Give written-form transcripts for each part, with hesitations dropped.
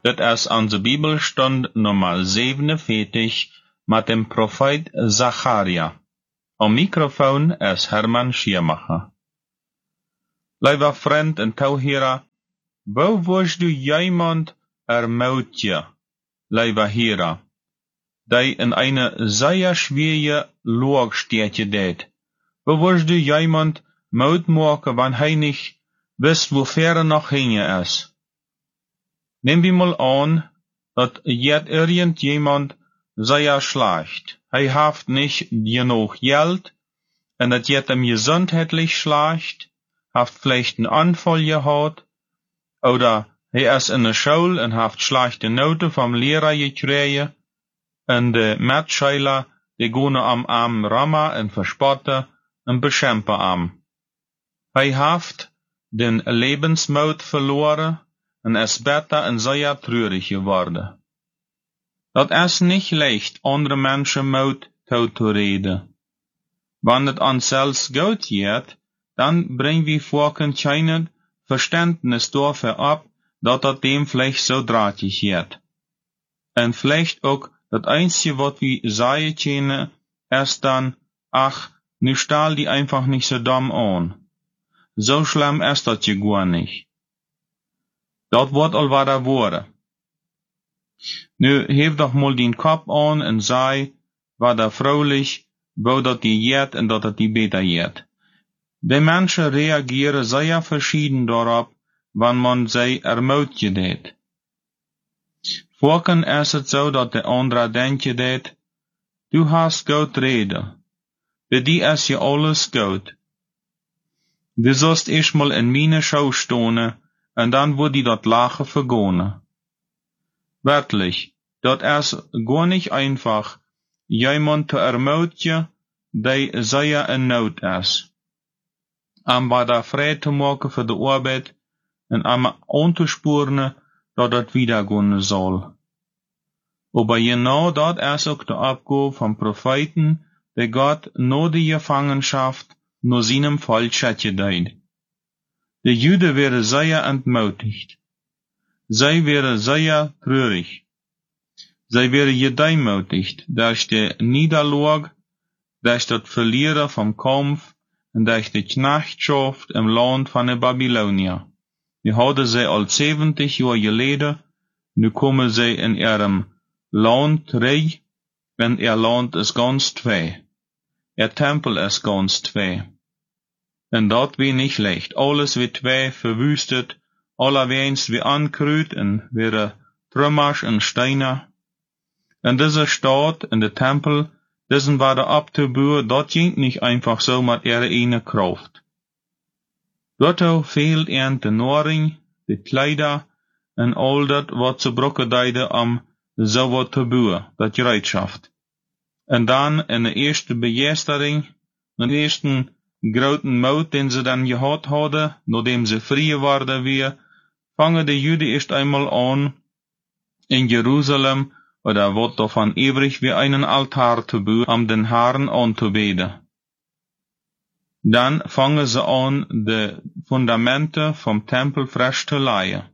Dit is onze Bibelstund Nummer 47 met dem Prophet Zacharia. Am Mikrofon is Herman Schiermacher. Lieber Freund en Tauhera, wo wirst du jemand ermutje, lieber Hera, die in eine sehr schwere Lage deed? Wo wirst du jemand Mut maken, wann hij nicht wisst, wo ver noch hinge is? Neem wir mal an, dat jet irgendjemand sehr schlecht. Hij heeft nicht genug Geld, en dat jet hem gesundheitlich schlecht, heeft vielleicht einen Anfall gehad, oder hij is in der Schule en heeft schlechte Noten vom Lehrer gekregen, en de Matscheiler, die gehen am Arm rammen en verspotten en beschämpen am. Hij heeft den Lebensmut verloren, en is beter en sehr traurig geworden. Dat is nicht leicht, andere Menschen Mut zu reden. Wann het ons zelfs gut geht, dann bringen wir vorken kein Verständnis dafür ab, dat dem vielleicht so drahtig geht. En vielleicht auch dat einzige, wat wir sagen können, ist dann, ach, nu stahl die einfach nicht so dumm an. So schlimm ist dat je gar nicht. Dat wordt al wat er worden. Nu, heef doch mal den Kopf an en sei, wat er vrolijk, wo dat die jet en dat het die beter jet. De Menschen reagieren sehr verschieden daarop, wann man sie ermutje deed. Vorken is het zo dat de andere denken deed, du hast goed reden. Bij die is je alles goed. Du sollst eerst mal in meine Schau stonen, en dan wordt die dat lachen vergonen. Wörtlich, dat is gar nicht einfach, jemand te ermutje, die sehr in nood is. Am bij daar vrij te maken voor de arbeid, en am aan te sporen, dat het wieder gaan zal. Aber genau dat is ook de opgave van Propheten, die Gott na de Gefangenschaft nur seinem Volk deed. De Juden werden sehr entmutigt. Zij werden sehr traurig. Zij werden gedemütigt durch de Niederlage, durch das Verlieren vom Kampf und durch die Knechtschaft im Land von den Babylonier. Die hadden zij al 70 Jahre geleden, nu komen zij in ihrem Land terug, en ihr Land is ganz twee. Ihr Tempel is ganz twee. En dat wie nicht leicht. Alles wie twee verwüstet, allerweens wie ankruid en weer trümmers en steiner. En diese Stadt en de Tempel, diesen war der abzubouwen, dat ging nicht einfach so mit ihrer eine Kraft. Dort fehlt ihnen de Nahrung, de Kleider en all dat wat ze brokken deiden om so wat te bouwen, dat Gereitschaft. En dan in de eerste begeestering, de eerste groten Mut, den sie dann gehad hadden, nachdem sie frei worden weer, fangen de Juden erst einmal an, in Jerusalem, oder wat davon übrig, wie einen Altar zu bauen, um den Herrn anzubeten. Dann fangen sie an, de Fundamente vom Tempel frisch zu leihen.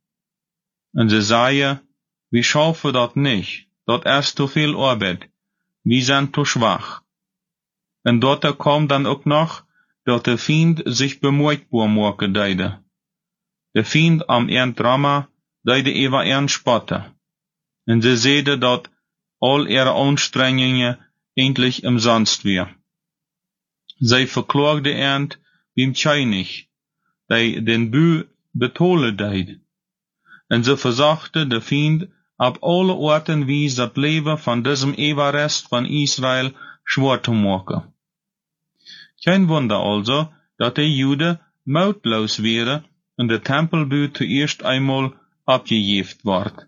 Und sie sagen, wir schaffen dat nicht, dat ist zu viel Arbeit, wir sind zu schwach. Und dort kommt dann auch noch, dat der Feind sich bemoeitbaar maken deide. Der Feind am ihren Drama deide über ihren Spotte. Und sie sehen, dat all ihre Anstrengungen endlich umsonst wir. Sie verklagde ernt beim König, die den Bü betolen deid. Und sie versuchte der Feind ab alle Orten wie das Leben von diesem Überrest von Israel schwer zu machen. Kein Wunder also, dat die Juden mutlos wären und der Tempelbau zuerst einmal abgejeft ward.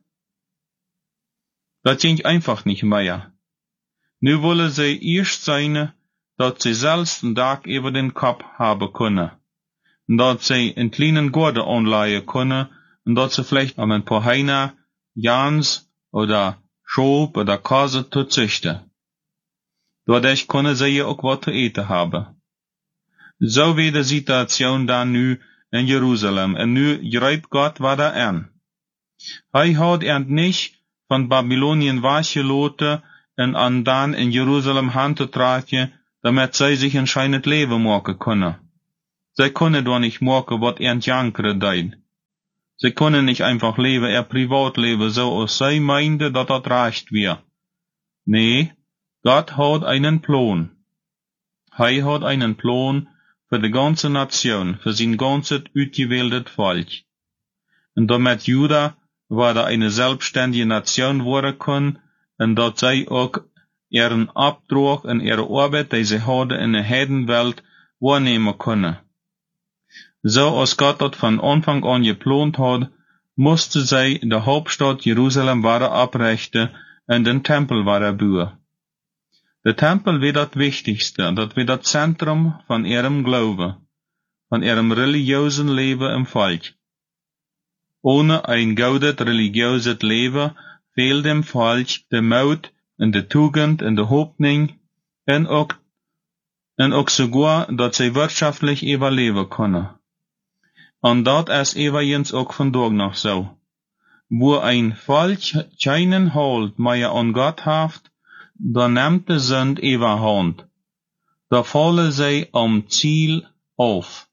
Dat ging einfach nicht mehr. Nu wollen sie erst sein, dat sie selbst einen Tag über den Kopf haben können, und dat sie einen kleinen Gorde anleihen können, und dat sie vielleicht um ein paar Heiner, Jans oder Schob oder Kase zu züchten. Dadurch können sie ja auch was zu eten haben. So wie die Situation da nu in Jerusalem, en nu grijpt Gott wat an. Hij had nicht van Babylonien weggeloten en dan in Jeruzalem hand te tragen, damit zij zich een schijnend leven maken kunnen. Zij kunnen doch nicht maken wat jankere deed. Zij kunnen nicht einfach leben, Privatleben, so als zij meinde, dat dat recht wär. Nee, Gott hat einen Plan. Hij hat einen Plan für die ganze Nation, für sein ganzes ausgewähltes Volk. Und damit Juda war da eine selbstständige Nation worden kann, und dat zij ook ihren Abdruck und ihre Arbeit, die sie hadden in der Heidenwelt, wahrnehmen können. So als Gott dat von Anfang an geplant hat, musste zij de Hauptstadt Jerusalem wieder abrichten und den Tempel wieder bauen. Der Tempel wird das Wichtigste, das wird das Zentrum von ihrem Glauben, von ihrem religiösen Leben im Volk. Ohne ein gaudet religiöses Leben fehlt dem Volk der Mut und der Tugend und der Hoffnung und auch sogar, dass sie wirtschaftlich überleben können. Und das ist übrigens auch vandaag noch so. Wo ein Volk keinen Halt mehr an Gott hat, da nimmt die Sünde überhand. Da fallen sie am Ziel auf.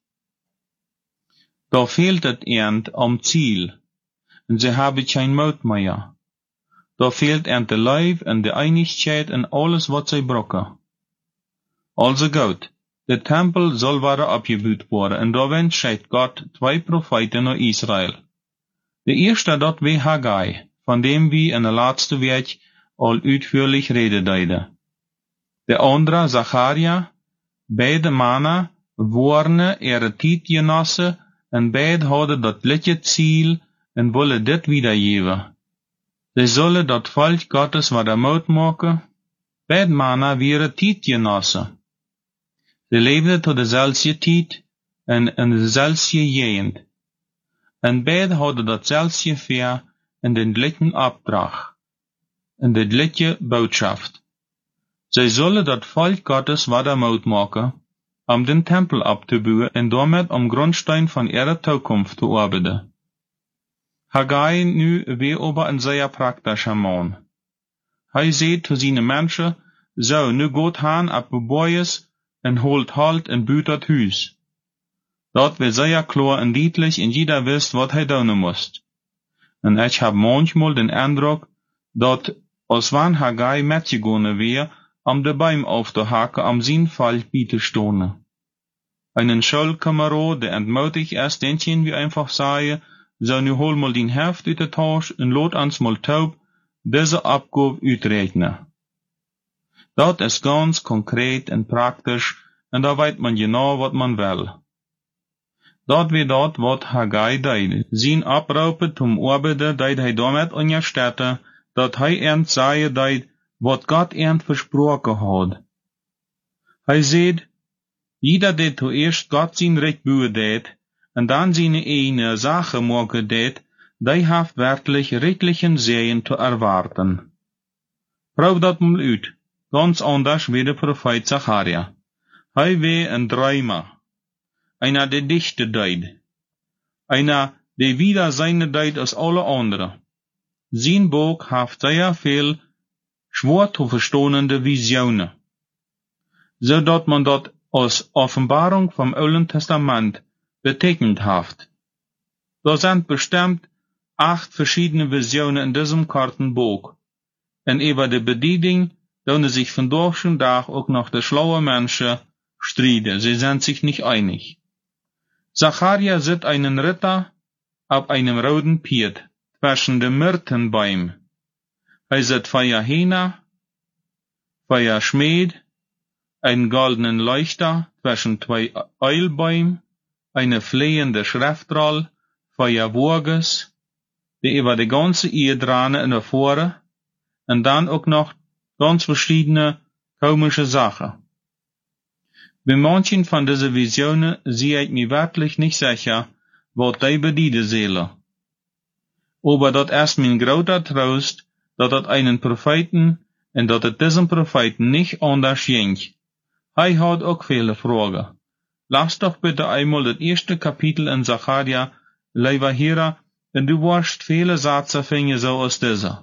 Da fehlt het End am Ziel, und sie haben kein Mut mehr. Da fehlt de Leib und die Einigkeit und alles, was sie brauchen. Also gut, der Tempel soll wieder abgebaut worden, und da entscheidet Gott 2 Propheten nach Israel. Der erste, dat war Haggai, von dem wir in der letzten Weg all ausführlich reden deiden. Der andere, Zacharia, beide Männer waren ihre Tijdgenossen, und beide hadden dat gleiche Ziel und wollen dit wiedergeben. Sie sollen dat Volk Gottes wieder Mut machen. Beide Männer waren Tijdgenossen. Sie lebten tot dezelfde tijd en in dezelfde gegend. En beide hadden datzelfde Ver in den gleichen Auftrag, in de gleiche Botschaft. Sie sollen dat Volk Gottes wieder Mut machen, den Tempel abzubauen und damit am Grundstein von ihrer Zukunft zu arbeiten. Haggai nu weer aber ein sehr praktischer Mann. Hij sagt zu seinen Menschen, so, nu geht han ab Boyes und holt halt und baut das Haus. Dat wird sehr klar und deutlich und jeder wisst, was hij tun muss. Und ich hab manchmal den Eindruck, dat als wann Haggai mitgegangen wäre, de Baum aufzuhaken, am sein Fall beizustehen. Einen Schulkamerad, der entmutigt ist, den können wir einfach sagen, so nu hol mal den Heft uit de Tasche und lot uns mal taub diese Abgabe uitrechnen. Dat ist ganz konkret und praktisch, und da weiß man genau, was man will. Dat wie dat, wat Haggai deed. Zijn Abrufen zum Arbeiten deed hij damit unterstützen, dat hij ernt sagen deed, wat Gott ernt versprochen hat. Hij sagt, jeder, der zuerst Gott sein Recht bauen deed, und dann seine eine Sache machen deed, die hat wirklich redlichen Segen zu erwarten. Prob dat mal uit, ganz anders wie der Prophet Zacharia. Hij war ein Träumer, einer der Dichte deed, einer der wieder seine deed als alle anderen. Sein Buch hat sehr viel schwer zu verstehende Visionen, so dat man dat als Offenbarung vom Alten Testament betecknet hat. Da sind bestimmt 8 verschiedene Visionen in diesem Kartenbuch. Und über die Bedienung tun sich von deutschen Tag auch noch die schlaue Menschen streiten. Sie sind sich nicht einig. Zacharia sieht einen Ritter auf einem roten Pferd zwischen den Myrtenbäumen. Er sieht Feuer Hähner, Feuer Schmied, einen goldenen Leuchter zwischen 2 Eulbäumen, eine flehende Schriftroll, Feuer Burges, die über die ganze Erdrane in der Vore, und dann auch noch ganz verschiedene komische Sachen. Bei manchen von diesen Visionen sehe ich mir wirklich nicht sicher, was die bedienen sollen. Aber das ist mein großer Trost, dass das einen Propheten und dass es diesem Propheten nicht anders ging. Er hat auch viele Fragen. Lass doch bitte einmal das erste Kapitel in Zacharia, lieber Hörer, en du wirst viele Sätze finden so als dieser.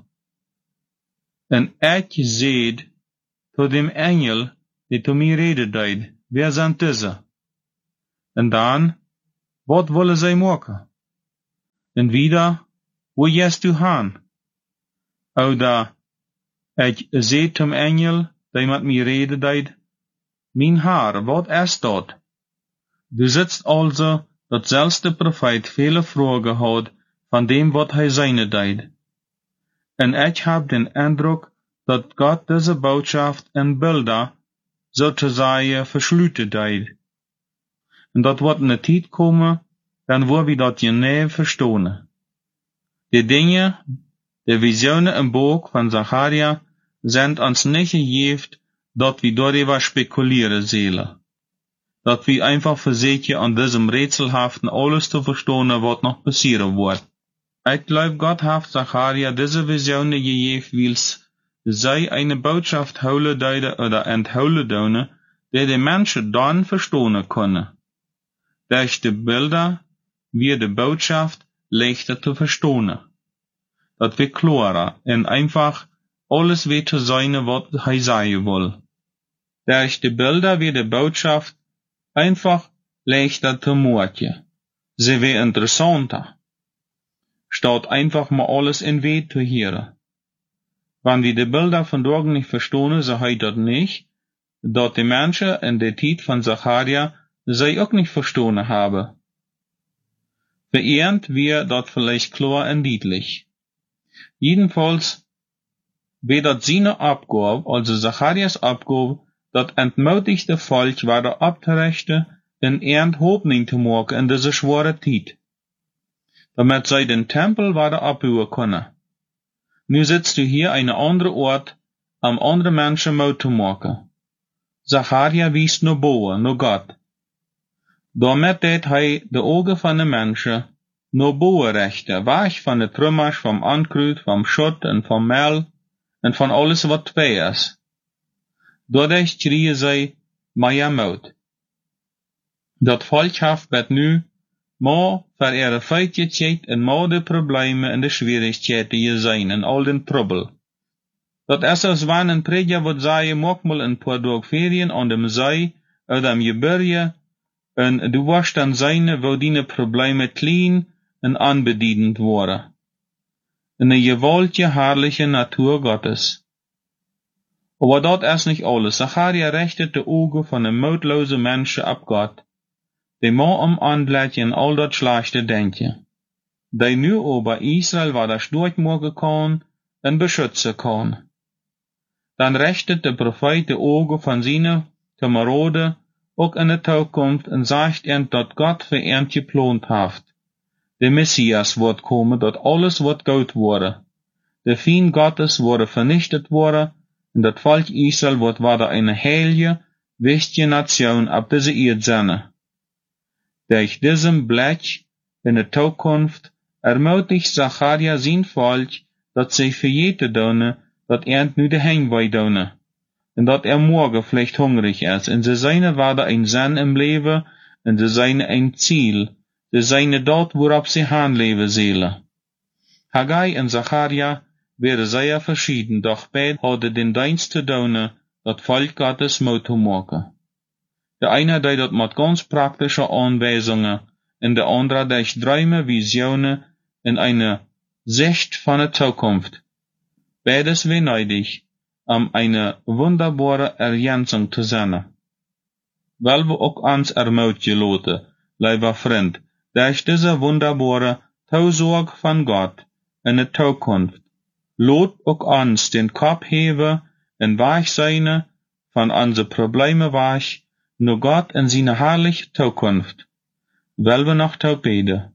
En ik zeid tot dem Engel, die zu mir reden deed, wer sind diese? En dan, wat wollen zij maken? En wieder, wo gehst du hin? Oder, ik zeid zum Engel, die met mir reden deed, mijn Herr, wat is dat? Du sitzt also, dat zelfs de Prophet viele Fragen had van dem wat hij zijn deed. En ik heb den Eindruck, dat Gott diese Botschaft in Bilder, sozusagen, verschlüten deed. En dat wordt in de tijd komen, dan wo wir dat genau verstehen. Die Dinge, die Visionen im Buch von Zacharia, sind uns nicht gegeven, dat wir darüber spekulieren sollen. Dat wir einfach versuchen, an diesem rätselhaften alles zu verstehen, was noch passieren wird. Ich glaube, Gott hat Zacharia diese Visionen gegeben, weil zij eine Botschaft houden deiden oder enthouden doen, die Menschen dann verstehen können. Durch die Bilder wird die Botschaft leichter zu verstehen. Dat wird klarer und einfach alles wird zu sein, was er sagen will. Durch die Bilder wird die Botschaft einfach leichter zu merken. Sie wird interessanter. Statt einfach mal alles in Weh zu hören. Wenn wir die Bilder von Dorgen nicht verstehen, so heißt das nicht, dass die Menschen in der Zeit von Zacharia sie auch nicht verstehen haben. Verehrt wird das vielleicht klar und deutlich. Jedenfalls wird das seine Abgabe, also Zacharias Abgabe, das entmutigste Volk weiter abzurichten und Hoffnung zu machen in dieser schwere Zeit. Damit sie den Tempel weiter abbauen können. Nu sitzt du hier eine andere Ort, am andere Menschen Mut zu machen. Zacharia wies nur boven, nur Gott. Damit deed hij de ogen van de mensen nur boven richten, weg van de trummers, vom Ankruid, vom Schutt en vom Mehl en van alles wat twee is. Dadurch schreien zij, Maja Mut. Dat volk heeft bet nu, maar voor ihre feitjes en maar de problemen en de schwierigheden je zijn en al den trouble. Dat is als wanneer een prediger wordt zeggen, maak mal een paar dag ferien aan dem zee, uit am Gebirge, en du wirst dan zijn, wo die Probleme klein en anbedienend worden. In de gewaltige, herrliche Natur Gottes. Aber dat is nicht alles. Zacharia richtet de ogen van een moedloze mensen op Gott. Die maar anblijven en al dat slechte denken. Die nu over Israel waar das durchmachen kan en beschützen kan. Dan richtet de Prophet de ogen van zijn Kameraden ook in de toekomst en zegt dat Gott für ihn geplant heeft. De Messias wordt komen, dat alles wordt goed worden. De Feind Gottes worden vernichtet worden, en dat Volk Israel wordt wieder eine heilige, wichtige Nation auf diese Erde sein. Durch diesen Blick in de Zukunft ermutigt Zacharia zijn Volk, dat zij vergeten doen, dat nu de Heimweg doen. En dat morgen vielleicht hungrig ist, und sie seine werde ein Sinn im Leben, und sie seine ein Ziel, sie seine dort, worauf sie hanleben sollen. Haggai und Zacharia wären sehr verschieden, doch beide hadden den Dienst zu tun, dat Volk Gottes Mut zu machen. Der eine deed dat mit ganz praktischen Anweisungen, und der andere durch Träume, Visionen, in eine Sicht von der Zukunft. Beides wäre nötig, eine wunderbare Ergänzung zu sein. Weil wir auch uns ermutigen lassen, lieber Freund, durch diese wunderbare Zusorge von Gott in der Zukunft, lot auch uns den Kopf heben und weich sein von unsere Probleme weich, nur Gott in seine herrliche Zukunft, weil wir noch zu beten.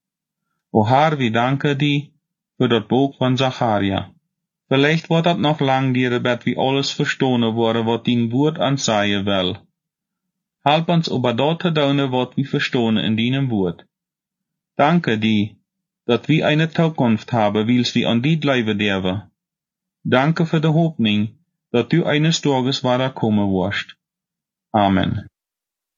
O Herr, wir danken dir für das Buch von Zacharia. Vielleicht wird das noch lang dienen, bis wir alles verstehen worden, was dein Wort uns sagen will. Help uns über das zu tun, was wir verstehen in deinem Wort. Danke dir, dass wir eine Zukunft haben, weil wir an dir bleiben dürfen. Danke für die Hoffnung, dass du eines Tages wieder kommen wirst. Amen.